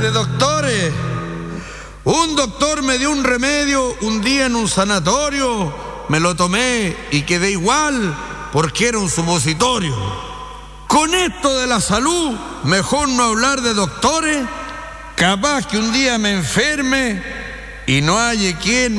de doctores. Un doctor me dio un remedio un día en un sanatorio, me lo tomé y quedé igual porque era un supositorio. Con esto de la salud, mejor no hablar de doctores, capaz que un día me enferme y no haya quien